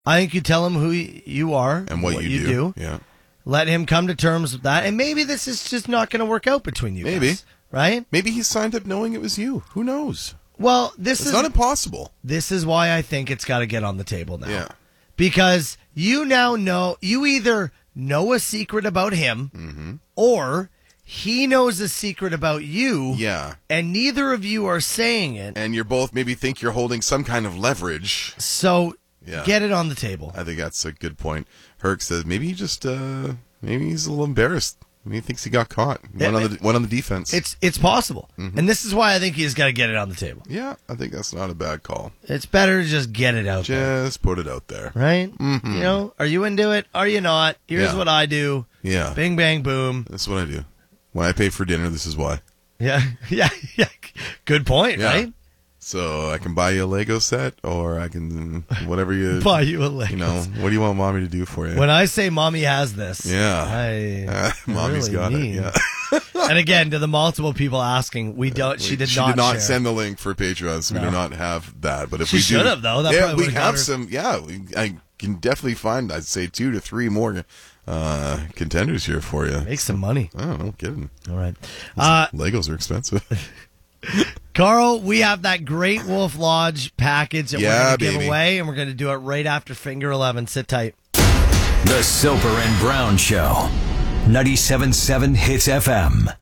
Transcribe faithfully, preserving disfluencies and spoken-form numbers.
I think you tell him who you are and what, what you, you do. do. Yeah. Let him come to terms with that, and maybe this is just not going to work out between you Maybe. guys, right? Maybe he signed up knowing it was you. Who knows? Well, this It's is not impossible. This is why I think it's got to get on the table now. Yeah. Because you now know, you either know a secret about him, mm-hmm. or he knows a secret about you. Yeah. And neither of you are saying it. And you're both maybe think you're holding some kind of leverage. So yeah. get it on the table. I think that's a good point. Herc says maybe he just, uh, maybe he's a little embarrassed. Maybe he thinks he got caught. One, on, the, one on the defense. It's it's possible. Mm-hmm. And this is why I think he's got to get it on the table. Yeah, I think that's not a bad call. It's better to just get it out just there. Just put it out there. Right? Mm-hmm. You know, are you into it? Are you not? Here's Yeah. what I do. Yeah. Bing, bang, boom. That's what I do. When I pay for dinner, this is why. Yeah, yeah, yeah. Good point, Yeah. right? So I can buy you a Lego set, or I can, whatever you... Buy you a Lego You know, what do you want mommy to do for you? When I say mommy has this, yeah. I Uh, mommy's really got mean. it, yeah. And again, to the multiple people asking, we don't. She did she not. did not share. send the link for Patreon, so we No. do not have that. But if She we should do, have, though. That yeah, probably we would've got have her- some. Yeah, we, I can definitely find. I'd say two to three more uh, contenders here for you. Make some money. Oh, no kidding. All right, uh, Legos are expensive. Carl. We have that Great Wolf Lodge package that Yeah, we're going to give baby. away, and we're going to do it right after Finger Eleven. Sit tight. The Soper and Brown Show, ninety-seven point seven Hits F M.